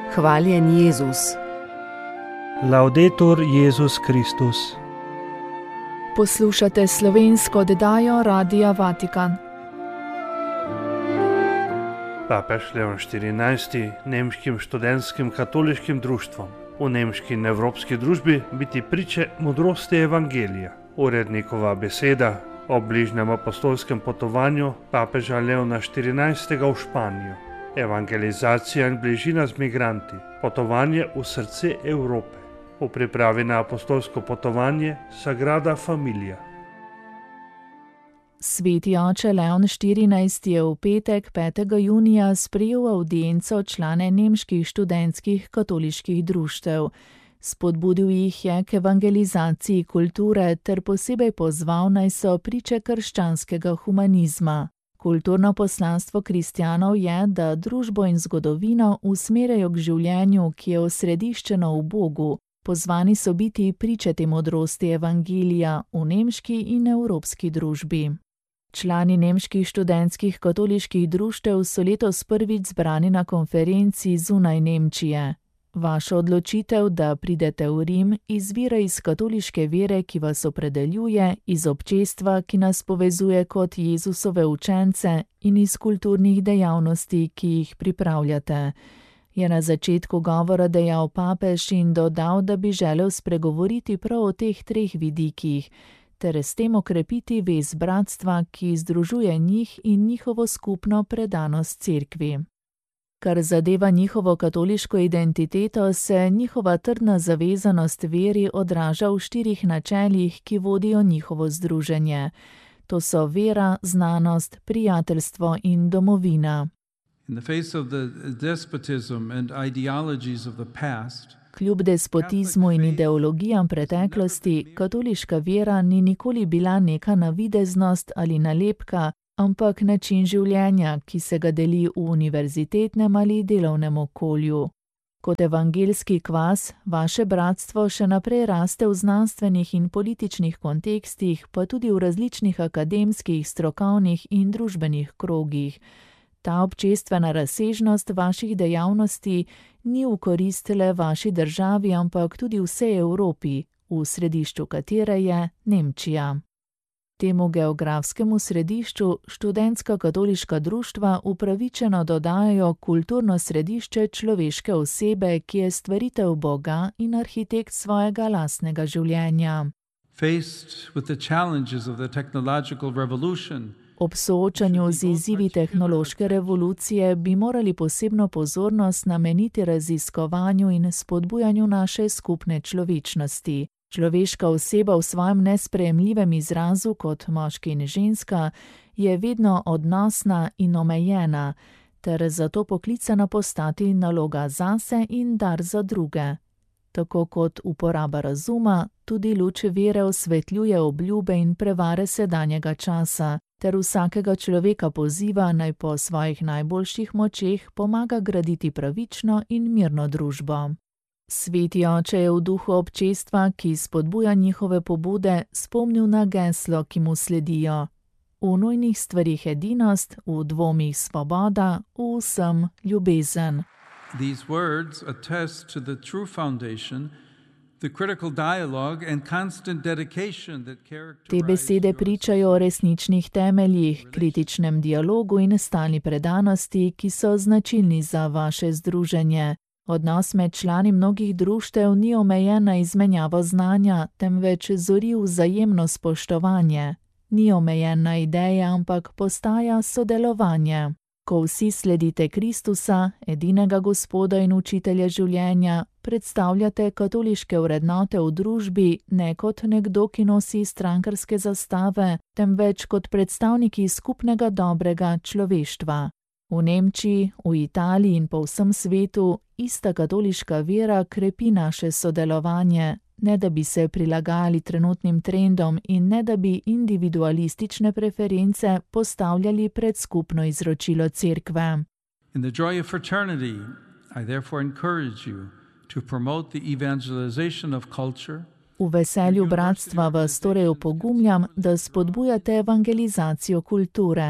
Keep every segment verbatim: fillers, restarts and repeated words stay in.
Hvaljen Jezus. Laudetur Jezus Kristus. Poslušate slovensko oddajo Radia Vatikan. Papež Leon štirinajsti nemškim študentskim katoliškim društvom v nemški in evropski družbi biti priče modrosti evangelija. Urednikova beseda o bližnjem apostolskem potovanju papeža Leona štirinajstega v Španijo. Evangelizacija in bližina z migranti, potovanje v srce Evrope. V pripravi na apostolsko potovanje Sagrada Familia. Sveti oče Leon štirinajsti je v petek petega junija sprejel avdienco člane nemških študentskih katoliških društev. Spodbudil jih je k evangelizaciji kulture ter posebej pozval, naj so priče krščanskega humanizma. Kulturno poslanstvo kristjanov je, da družbo in zgodovino usmerjajo k življenju, ki je osrediščeno v Bogu. Pozvani so biti priče te modrosti evangelija v nemški in evropski družbi. Člani nemških študentskih katoliških društev so letos prvič zbrani na konferenci zunaj Nemčije. Vaša odločitev, da pridete v Rim, izvira iz katoliške vere, ki vas opredeljuje, iz občestva, ki nas povezuje kot Jezusove učence, in iz kulturnih dejavnosti, ki jih pripravljate. Je na začetku govora dejal papež in dodal, da bi želel spregovoriti prav o teh treh vidikih, ter s tem okrepiti vez bratstva, ki združuje njih in njihovo skupno predanost cerkvi. Kar zadeva njihovo katoliško identiteto, se njihova trdna zavezanost veri odraža v štirih načelih, ki vodijo njihovo združenje. To so vera, znanost, prijateljstvo in domovina. Kljub despotizmu in ideologijam preteklosti, katoliška vera ni nikoli bila neka navideznost ali nalepka, ampak način življenja, ki se ga deli v univerzitetnem ali delovnem okolju. Kot evangelski kvas, vaše bratstvo še naprej raste v znanstvenih in političnih kontekstih, pa tudi v različnih akademskih, strokovnih in družbenih krogih. Ta občestvena razsežnost vaših dejavnosti ni v korist le vaši državi, ampak tudi vsej Evropi, v središču katere je Nemčija. Temu geografskemu središču študentska katoliška društva upravičeno dodajajo kulturno središče človeške osebe, ki je stvaritev Boga in arhitekt svojega lastnega življenja. Ob soočanju z izzivi tehnološke revolucije bi morali posebno pozornost nameniti raziskovanju in spodbujanju naše skupne človečnosti. Človeška oseba v svojem nesprejemljivem izrazu kot moški in ženska je vedno odnosna in omejena, ter zato poklicana postati naloga zase in dar za druge. Tako kot uporaba razuma, tudi luč vere osvetljuje obljube in prevare sedanjega časa, ter vsakega človeka poziva, naj po svojih najboljših močeh pomaga graditi pravično in mirno družbo. Sveti oče je v duhu občestva, ki spodbuja njihove pobude, spomnil na geslo, ki mu sledijo. V nujnih stvarih edinost, v dvomih svoboda, v vsem ljubezen. These words attest to the true foundation, the critical dialogue and constant dedication that characterize. Te besede pričajo o resničnih temeljih, kritičnem dialogu in stalni predanosti, ki so značilni za vaše združenje. Odnos med člani mnogih društev ni omejen na izmenjavo znanja, temveč zori vzajemno spoštovanje. Ni omejen na ideje, ampak postaja sodelovanje. Ko vsi sledite Kristusa, edinega Gospoda in učitelja življenja, predstavljate katoliške vrednote v družbi ne kot nekdo, ki nosi strankarske zastave, temveč kot predstavniki skupnega dobrega človeštva. V Nemčiji, v Italiji in po vsem svetu ista katoliška vera krepi naše sodelovanje, ne da bi se prilagajali trenutnim trendom in ne da bi individualistične preference postavljali pred skupno izročilo cerkve. In the joy of fraternity, I therefore encourage you to promote the evangelization of culture. V veselju bratstva vas torej opogumljam, da spodbujate evangelizacijo kulture.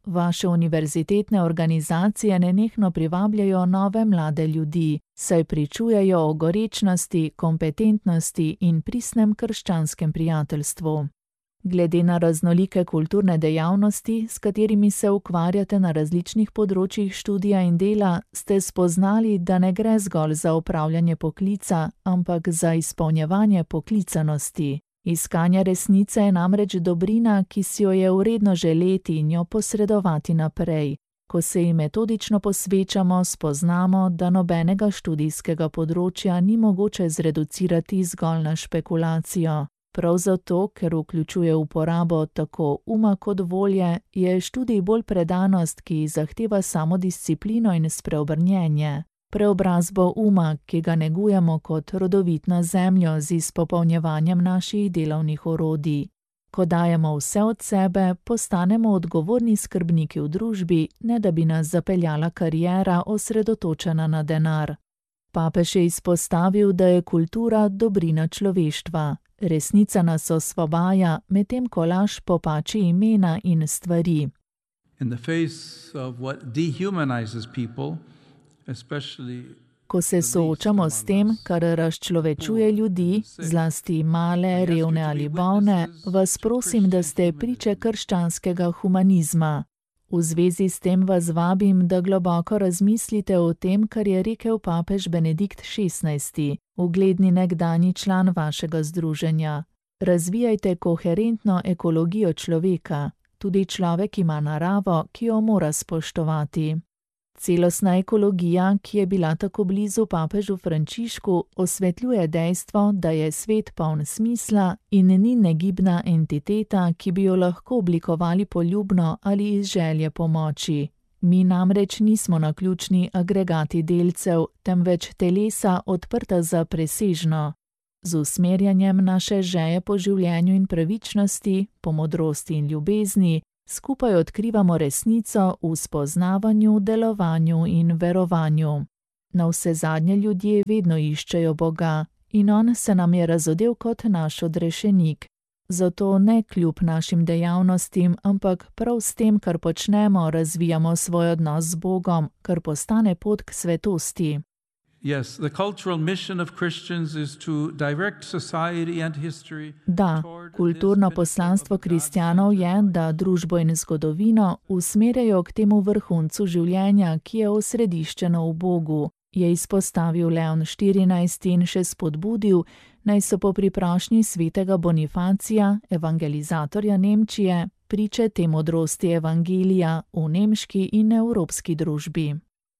Vaše univerzitetne organizacije nenehno privabljajo nove mlade ljudi, saj pričujejo o gorečnosti, kompetentnosti in pristnem krščanskem prijateljstvu. Glede na raznolike kulturne dejavnosti, s katerimi se ukvarjate na različnih področjih študija in dela, ste spoznali, da ne gre zgolj za opravljanje poklica, ampak za izpolnjevanje poklicanosti. Iskanje resnice je namreč dobrina, ki si jo je vredno želeti in jo posredovati naprej. Ko se ji metodično posvečamo, spoznamo, da nobenega študijskega področja ni mogoče zreducirati zgolj na špekulacijo. Prav zato, ker vključuje uporabo tako uma kot volje, je študij bolj predanost, ki zahteva samodisciplino in spreobrnjenje. Preobrazbo uma, ki ga negujemo kot rodovitno zemljo z izpopolnjevanjem naših delovnih orodij. Ko dajemo vse od sebe, postanemo odgovorni skrbniki v družbi, ne da bi nas zapeljala kariera osredotočena na denar. Papež je izpostavil, da je kultura dobrina človeštva. Resnica nas osvobaja, medtem ko laž popači imena in stvari. In the face of what dehumanizes people, especially Ko se soočamo s tem, kar razčlovečuje ljudi, zlasti male, revne ali bolne, vas prosim, da ste priče krščanskega humanizma. V zvezi s tem vas vabim, da globoko razmislite o tem, kar je rekel papež Benedikt šestnajsti, ugledni nekdanji član vašega združenja. Razvijajte koherentno ekologijo človeka. Tudi človek ima naravo, ki jo mora spoštovati. Celostna ekologija, ki je bila tako blizu papežu Frančišku, osvetljuje dejstvo, da je svet poln smisla in ni negibna entiteta, ki bi jo lahko oblikovali poljubno ali iz želje pomoči. Mi namreč nismo naključni agregati delcev, temveč telesa odprta za presežno. Z usmerjanjem naše želje po življenju in pravičnosti, po modrosti in ljubezni, skupaj odkrivamo resnico v spoznavanju, delovanju in verovanju. Navsezadnje ljudje vedno iščejo Boga in on se nam je razodel kot naš odrešenik. Zato ne kljub našim dejavnostim, ampak prav s tem, kar počnemo, razvijamo svoj odnos z Bogom, kar postane pot k svetosti. Yes, the cultural mission of Christians is to direct society and history. Da, kulturno poslanstvo kristjanov je, da družbo in zgodovino usmerjajo k temu vrhuncu življenja, ki je osrediščeno v Bogu, je izpostavil Leon štirinajsti in še spodbudil, naj so po priprošnji svetega Bonifacija, evangelizatorja Nemčije, priče te modrosti evangelija v nemški in evropski družbi.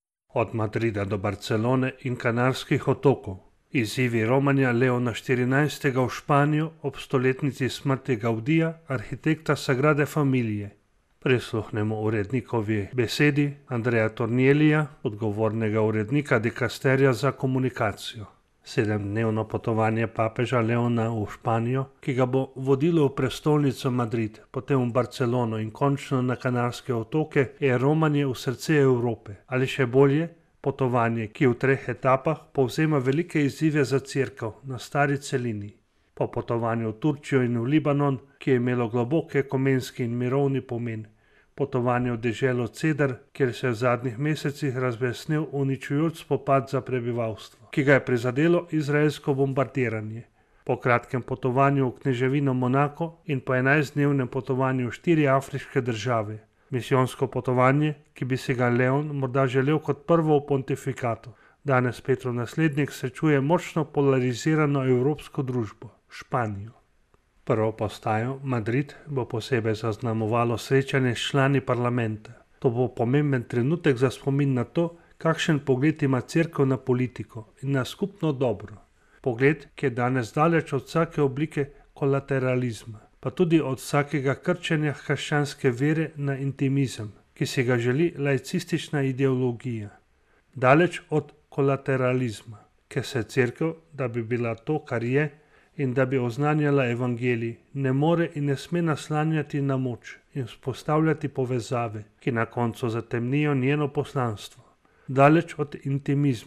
Od Madrida do Barcelone in Kanarskih otokov. Izzivi romanja Leona štirinajstega v Španijo ob stoletnici smrti Gaudija, arhitekta Sagrade Familije. Prisluhnemo urednikovi besedi Andreja Tornielija, odgovornega urednika dikasterija za komunikacijo. Sedemdnevno potovanje papeža Leona v Španijo, ki ga bo vodilo v prestolnico Madrid, potem v Barcelono in končno na Kanarske otoke, je romanje v srce Evrope. Ali še bolje, potovanje, ki v treh etapah povzema velike izzive za cerkev na stari celini. Po potovanju v Turčijo in v Libanon, ki je imelo globok ekumenski in mirovni pomen. Potovanje v deželo Cedar, kjer se je v zadnjih mesecih razbesnel uničujoč spopad za prebivalstvo, ki ga je prizadelo izraelsko bombardiranje. Po kratkem potovanju v kneževino Monako in po enajstdnevnem potovanju v štiri afriške države. Misijonsko potovanje, ki bi si ga Leon morda želel kot prvo v pontifikatu. Danes Petrov naslednik srečuje močno polarizirano evropsko družbo, Španijo. Prvo postajo, Madrid, bo posebej zaznamovalo srečanje s člani parlamenta. To bo pomemben trenutek za spomin na to, kakšen pogled ima cerkev na politiko in na skupno dobro. Pogled, ki je danes daleč od vsake oblike kolateralizma, pa tudi od vsakega krčenja krščanske vere na intimizem, ki si ga želi laicistična ideologija. Daleč od kolateralizma, ker se cerkev, da bi bila to, kar je, in da bi oznanjala evangelij, ne more in ne sme naslanjati na moč in vzpostavljati povezave, ki na koncu zatemnijo njeno poslanstvo. Daleč od intimizma,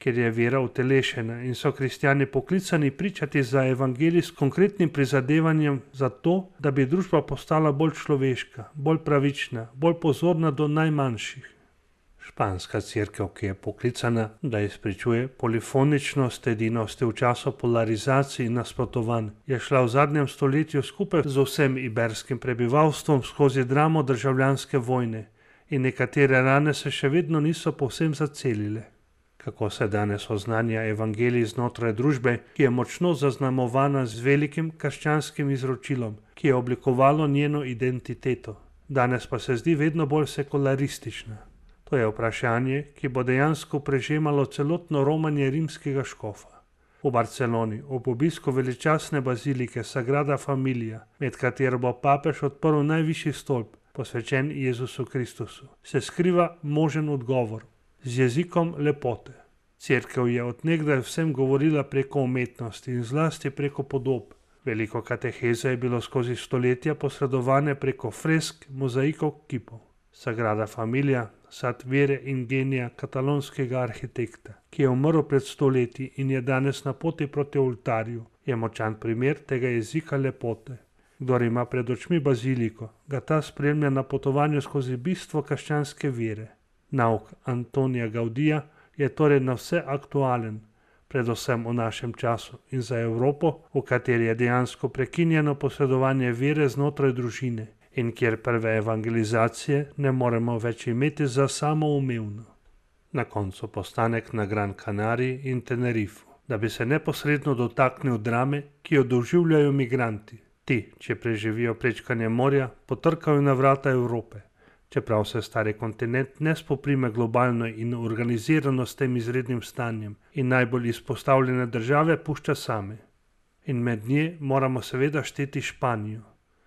ker je vera utelešena in so kristjani poklicani pričati za evangelij s konkretnim prizadevanjem za to, da bi družba postala bolj človeška, bolj pravična, bolj pozorna do najmanjših. Španska cerkev, ki je poklicana, da izpričuje polifoničnost edinosti v času polarizacij in nasprotovanj, je šla v zadnjem stoletju skupaj z vsem iberskim prebivalstvom skozi dramo državljanske vojne in nekatere rane se še vedno niso povsem zacelile. Kako se danes oznanja evangelij znotraj družbe, ki je močno zaznamovana z velikim krščanskim izročilom, ki je oblikovalo njeno identiteto, danes pa se zdi vedno bolj sekularistična. To je vprašanje, ki bo dejansko prežemalo celotno romanje rimskega škofa. V Barceloni, ob obisku veličastne bazilike Sagrada Familia, med katero bo papež odprl najvišji stolp, posvečen Jezusu Kristusu, se skriva možen odgovor z jezikom lepote. Cerkev je od nekdaj vsem govorila preko umetnosti in zlasti preko podob. Veliko kateheze je bilo skozi stoletja posredovane preko fresk, mozaikov, kipov. Sagrada Familia, sad vere in genija katalonskega arhitekta, ki je umrl pred stoletji in je danes na poti proti oltarju, je močan primer tega jezika lepote. Kdor ima pred očmi baziliko, ga ta spremlja na potovanju skozi bistvo krščanske vere. Nauk Antonija Gaudija je torej na vse aktualen, predvsem v našem času in za Evropo, v kateri je dejansko prekinjeno posredovanje vere znotraj družine in kjer prve evangelizacije ne moremo več imeti za samoumevno. Na koncu postanek na Gran Canariji in Tenerifu, da bi se neposredno dotaknil drame, ki jo doživljajo migranti. Ti, če preživijo prečkanje morja, potrkajo na vrata Evrope, čeprav se stari kontinent ne spoprime globalno in organizirano s tem izrednim stanjem in najbolj izpostavljene države pušča same. In med nje moramo seveda šteti Španijo.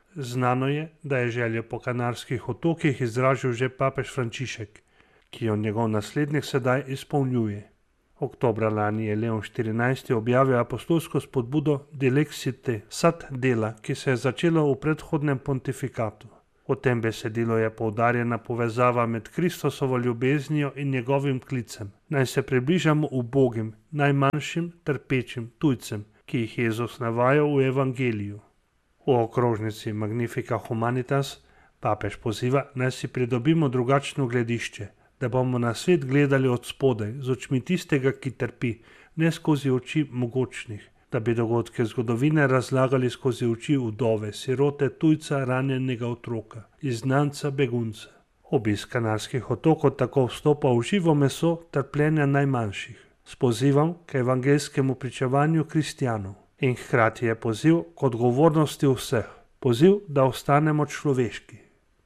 Znano je, da je željo po Kanarskih otokih izražil že papež Frančišek, ki jo njegov naslednik sedaj izpolnjuje. Oktobra lani je Leon štirinajsti objavil apostolsko spodbudo Dilexite sad dela, ki se je začelo v predhodnem pontifikatu. V tem besedilu je poudarjena povezava med Kristusovo ljubeznijo in njegovim klicem. Naj se približamo ubogim, najmanjšim, trpečim tujcem, ki jih Jezus navaja v evangeliju. V okrožnici Magnifica Humanitas papež poziva, naj si pridobimo drugačno gledišče, da bomo na svet gledali od spodaj, z očmi tistega, ki trpi, ne skozi oči mogočnih, da bi dogodke zgodovine razlagali skozi oči vdove, sirote, tujca, ranjenega otroka, izgnanca, begunca. Obisk Kanarskih otokov tako vstopa v živo meso trpljenja najmanjših, s pozivom k evangelskemu pričevanju kristjanov. In hkrati je poziv k odgovornosti vseh, poziv, da ostanemo človeški.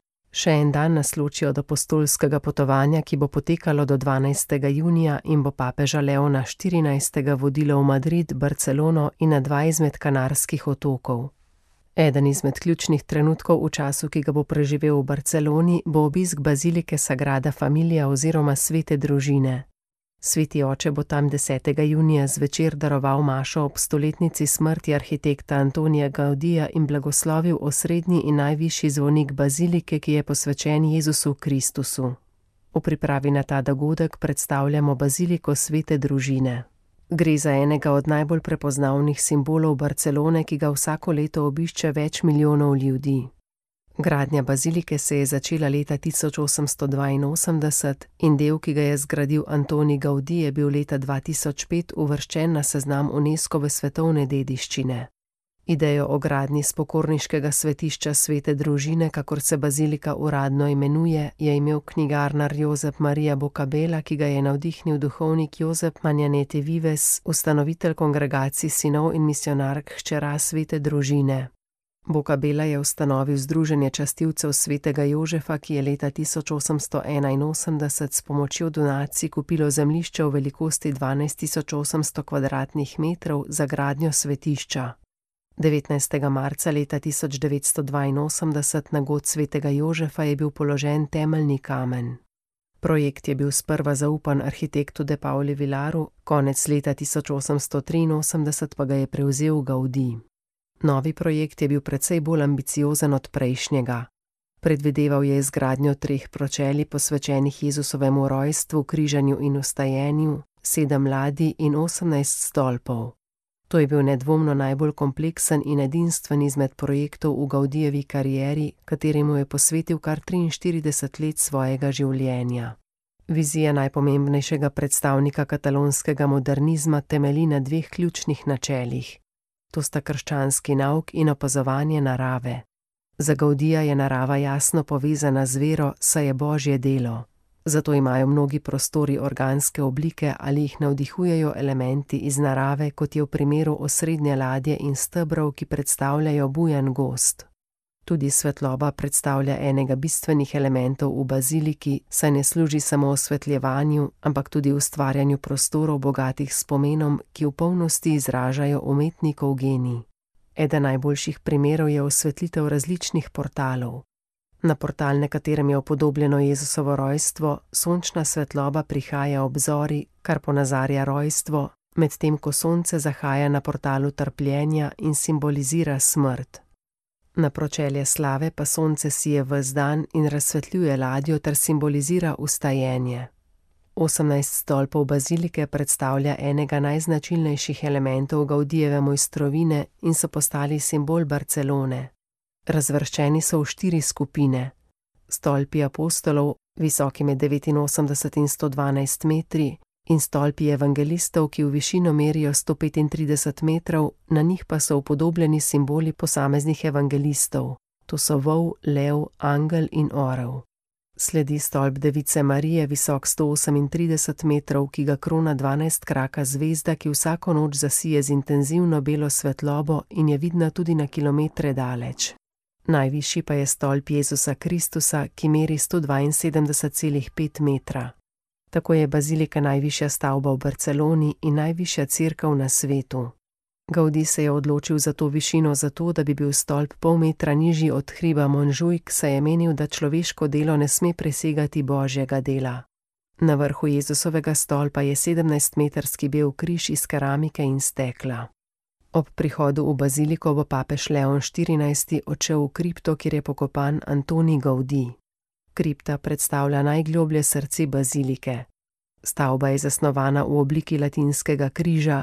Še en dan nas loči od apostolskega potovanja, ki bo potekalo do dvanajstega junija in bo papeža Leona štirinajstega vodilo v Madrid, Barcelono in na dva izmed Kanarskih otokov. Eden izmed ključnih trenutkov v času, ki ga bo preživel v Barceloni, bo obisk bazilike Sagrada Familia oziroma Svete družine. Sveti oče bo tam desetega junija zvečer daroval mašo ob stoletnici smrti arhitekta Antonija Gaudija in blagoslovil osrednji in najvišji zvonik bazilike, ki je posvečen Jezusu Kristusu. V pripravi na ta dogodek predstavljamo baziliko Svete družine. Gre za enega od najbolj prepoznavnih simbolov Barcelone, ki ga vsako leto obišče več milijonov ljudi. Gradnja bazilike se je začela leta tisoč osemsto dvainosemdeset in del, ki ga je zgradil Antoni Gaudi, je bil leta dva tisoč pet uvrščen na seznam UNESCOve svetovne dediščine. Idejo o gradnji spokorniškega svetišča Svete družine, kakor se bazilika uradno imenuje, je imel knjigarnar Josep Maria Bocabella, ki ga je navdihnil duhovnik Josep Manjanete Vives, ustanovitelj kongregacij sinov in misionark hčera Svete družine. Bocabella je ustanovil Združenje častilcev svetega Jožefa, ki je leta tisoč osemsto enainosemdeset s pomočjo donacij kupilo zemljišče v velikosti dvanajst tisoč osemsto kvadratnih metrov za gradnjo svetišča. devetnajstega marca leta tisoč devetsto dvainosemdeset na god svetega Jožefa je bil položen temeljni kamen. Projekt je bil sprva zaupan arhitektu De Pauli Vilaru, konec leta tisoč osemsto triinosemdeset pa ga je prevzel Gaudi. Novi projekt je bil precej bolj ambiciozen od prejšnjega. Predvideval je izgradnjo treh pročelij posvečenih Jezusovemu rojstvu, križanju in vstajenju, sedem ladij in osemnajst stolpov. To je bil nedvomno najbolj kompleksen in edinstven izmed projektov v Gaudijevi karieri, kateremu je posvetil kar triinštirideset let svojega življenja. Vizija najpomembnejšega predstavnika katalonskega modernizma temelji na dveh ključnih načelih. To sta krščanski nauk in opazovanje narave. Za Gaudija je narava jasno povezana z vero, saj je Božje delo. Zato imajo mnogi prostori organske oblike ali jih navdihujejo elementi iz narave, kot je v primeru osrednje ladje in stebrov, ki predstavljajo bujen gozd. Tudi svetloba predstavlja enega bistvenih elementov v baziliki, saj ne služi samo osvetljevanju, ampak tudi ustvarjanju prostorov bogatih s pomenom, ki v polnosti izražajo umetnikov genij. Eden najboljših primerov je osvetlitev različnih portalov. Na portal, na katerem je upodobljeno Jezusovo rojstvo, sončna svetloba prihaja ob zori, kar ponazarja rojstvo, medtem ko sonce zahaja na portalu trpljenja in simbolizira smrt. Na pročelje slave pa sonce sije ves dan in razsvetljuje ladjo ter simbolizira vstajenje. osemnajst stolpov bazilike predstavlja enega najznačilnejših elementov Gaudijeve mojstrovine in so postali simbol Barcelone. Razvrščeni so v štiri skupine. Stolpi apostolov, visoki med devetinosemdeset in sto dvanajst metri, in stolpi evangelistov, ki v višino merijo sto petintrideset metrov, na njih pa so upodobljeni simboli posameznih evangelistov. To so vol, lev, angel in orel. Sledi stolp Device Marije, visok sto osemintrideset metrov, ki ga krona dvanajstkraka zvezda, ki vsako noč zasije z intenzivno belo svetlobo in je vidna tudi na kilometre daleč. Najvišji pa je stolp Jezusa Kristusa, ki meri sto dvainsedemdeset celih pet metra. Tako je bazilika najvišja stavba v Barceloni in najvišja cerkev na svetu. Gaudí se je odločil za to višino zato, da bi bil stolp pol metra nižji od hriba Montjuic, saj je menil, da človeško delo ne sme presegati Božjega dela. Na vrhu Jezusovega stolpa je sedemnajstmetrski bel križ iz keramike in stekla. Ob prihodu v baziliko bo papež Leon štirinajsti odšel v kripto, kjer je pokopan Antoni Gaudí. Kripta predstavlja najgloblje srce bazilike. Stavba je zasnovana v obliki latinskega križa,